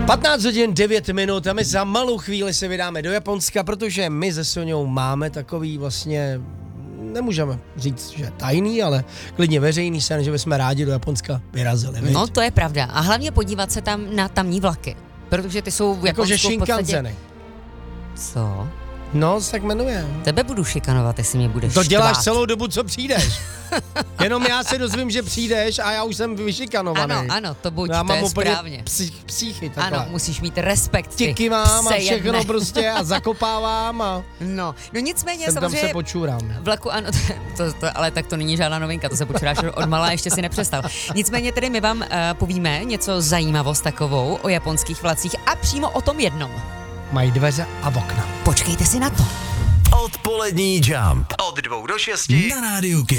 15 hodin 9 minut a my za malou chvíli se vydáme do Japonska, protože my se Soňou máme takový vlastně, nemůžeme říct, že tajný, ale klidně veřejný sen, že bychom rádi do Japonska vyrazili. Viď? No to je pravda. A hlavně podívat se tam na tamní vlaky. Protože ty jsou v Japonsku Jakože v podstatě... Shinkanseny. Co? No, tak jmenuje. Tebe budu šikanovat, jestli mě budeš To děláš štvát. celou dobu, co přijdeš. Jenom já se dozvím, že přijdeš a já už jsem vyšikanovaný. Ano, to buď, já to mám je úplně správně. Psíchy takhle. Ano, musíš mít respekt. Tiky mám a pse všechno jedne. prostě a zakopávám a No nicméně tam samozřejmě... se počůrám. Vlaku, ano, ale tak to není žádná novinka, to se počuráš od malá, ještě si nepřestal. Nicméně tedy my vám povíme něco zajímavost takovou o japonských vlacích a přímo o tom jednom. Mají dveře a okna. Počkejte si na to. Odpolední Jump. Od 2 do 6 na Rádiu